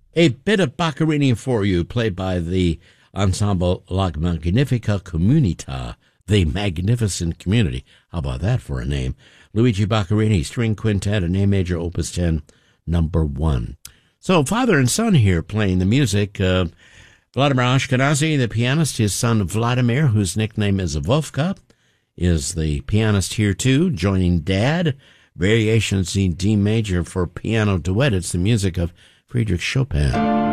A bit of Boccherini for you, played by the ensemble La Magnifica Comunità, the Magnificent Community. How about that for a name? Luigi Boccherini, String Quintet in A Major, Opus 10, number 1. So father and son here playing the music. Vladimir Ashkenazy, the pianist, his son Vladimir, whose nickname is Vovka, is the pianist here too, joining Dad. Variations in D major for piano duet. It's the music of Friedrich Chopin.